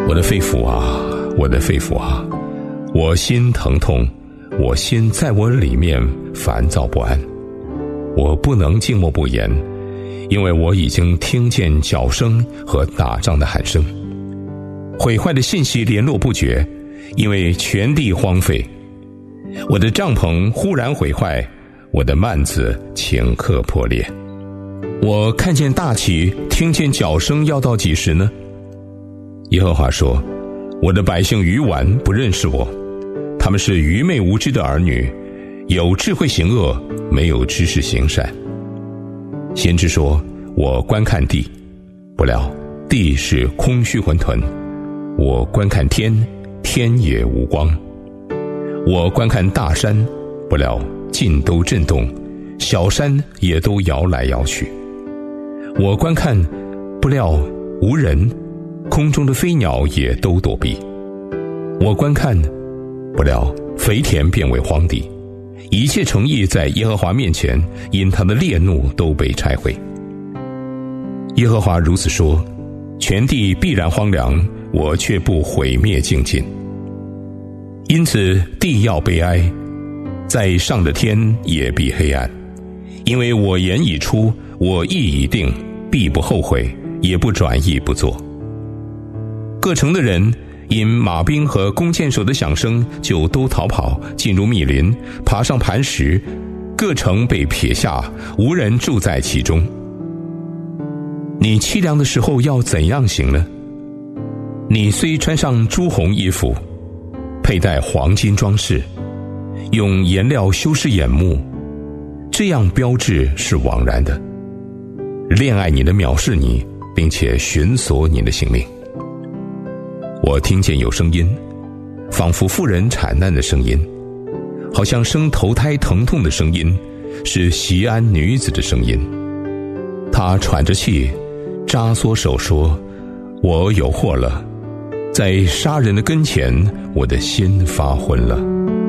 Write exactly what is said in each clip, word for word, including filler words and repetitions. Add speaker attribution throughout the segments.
Speaker 1: 我的肺腑啊，我的肺腑啊，我心疼痛，我心在我里面烦躁不安。我不能静默不言，因为我已经听见脚声和打仗的喊声。毁坏的信息联络不绝，因为全地荒废。我的帐篷忽然毁坏，我的幔子顷刻破裂。我看见大旗，听见脚声，要到几时呢？耶和华说，我的百姓愚顽，不认识我，他们是愚昧无知的儿女，有智慧行恶，没有知识行善。先知说，我观看地，不料地是空虚混沌；我观看天，天也无光；我观看大山，不料尽都震动，小山也都摇来摇去；我观看，不料无人，空中的飞鸟也都躲避；我观看，不料肥田变为荒地，一切诚意在耶和华面前，因他的烈怒都被拆毁。耶和华如此说，全地必然荒凉，我却不毁灭尽尽。因此地要悲哀，在上的天也必黑暗，因为我言已出，我意已定，必不后悔，也不转意不做。各城的人因马兵和弓箭手的响声，就都逃跑，进入密林，爬上磐石，各城被撇下，无人住在其中。你凄凉的时候要怎样行呢？你虽穿上朱红衣服，佩戴黄金装饰，用颜料修饰眼目，这样标志是枉然的。恋爱你的藐视你，并且寻索你的性命。我听见有声音，仿佛妇人产难的声音，好像生头胎疼痛的声音，是锡安女子的声音。她喘着气，扎缩手说，我有祸了，在杀人的跟前，我的心发昏了。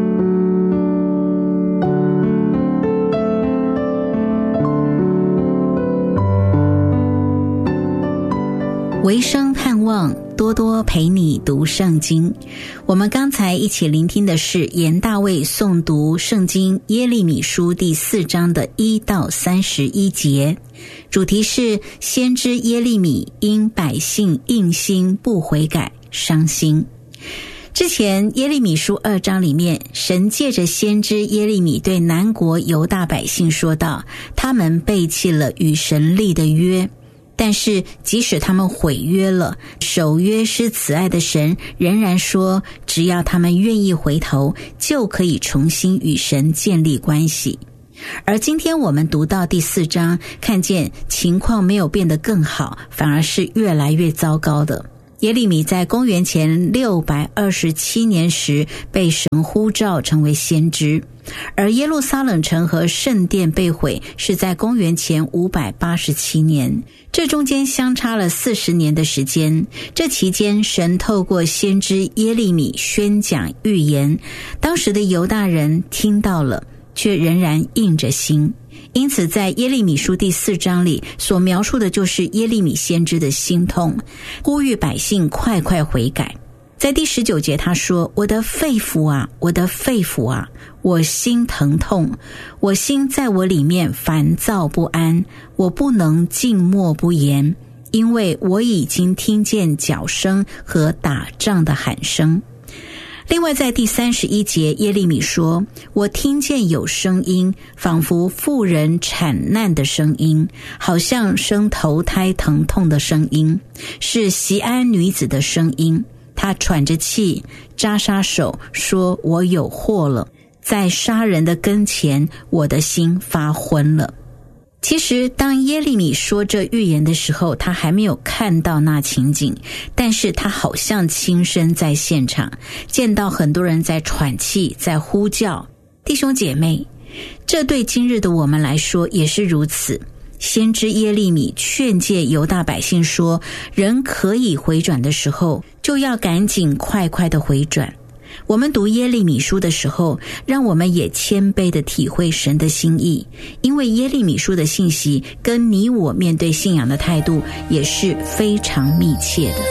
Speaker 2: 唯生盼望，多多陪你读圣经。我们刚才一起聆听的是严大卫诵读圣经耶利米书第四章的一到三十一节，主题是先知耶利米因百姓硬心不悔改伤心。之前耶利米书二章里面，神借着先知耶利米对南国犹大百姓说道，他们背弃了与神立的约，但是即使他们毁约了，守约施慈爱的神仍然说，只要他们愿意回头，就可以重新与神建立关系。而今天我们读到第四章，看见情况没有变得更好，反而是越来越糟糕的。耶利米在公元前六百二十七年时被神呼召成为先知，而耶路撒冷城和圣殿被毁是在公元前五百八十七年，这中间相差了四十年的时间。这期间神透过先知耶利米宣讲预言，当时的犹大人听到了，却仍然硬着心。因此在耶利米书第四章里所描述的就是耶利米先知的心痛，呼吁百姓快快悔改。在第十九节他说，我的肺腑啊，我的肺腑啊，我心疼痛，我心在我里面烦躁不安，我不能静默不言，因为我已经听见脚声和打仗的喊声。另外在第三十一节耶利米说，我听见有声音，仿佛妇人产难的声音，好像生头胎疼痛的声音，是锡安女子的声音。她喘着气，扎沙手说，我有祸了，在杀人的跟前，我的心发昏了。其实当耶利米说这预言的时候，他还没有看到那情景，但是他好像亲身在现场，见到很多人在喘气，在呼叫。弟兄姐妹，这对今日的我们来说也是如此。先知耶利米劝诫犹大百姓说，人可以回转的时候，就要赶紧快快的回转。我们读耶利米书的时候，让我们也谦卑地体会神的心意，因为耶利米书的信息跟你我面对信仰的态度也是非常密切的。